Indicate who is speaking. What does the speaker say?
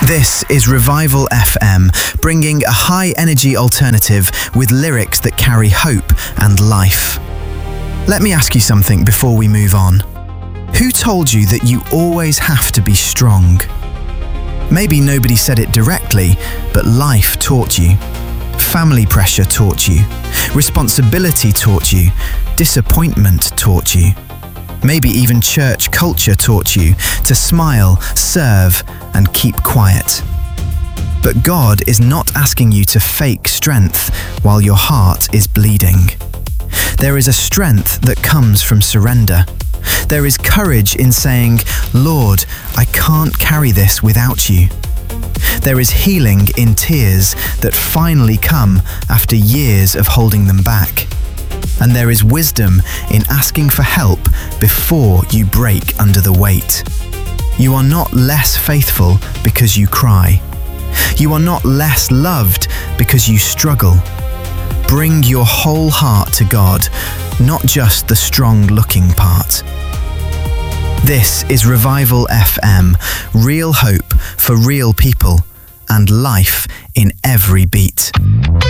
Speaker 1: This is Revival FM, bringing a high-energy alternative with lyrics that carry hope and life. Let me ask you something before we move on. Who told you that you always have to be strong? Maybe nobody said it directly, but life taught you. Family pressure taught you. Responsibility taught you. Disappointment taught you. Maybe even church culture taught you to smile, serve, and keep quiet. But God is not asking you to fake strength while your heart is bleeding. There is a strength that comes from surrender. There is courage in saying, "Lord, I can't carry this without you." There is healing in tears that finally come after years of holding them back. And there is wisdom in asking for help before you break under the weight. You are not less faithful because you cry. You are not less loved because you struggle. Bring your whole heart to God, not just the strong-looking part. This is Revival FM, real hope for real people and life in every beat.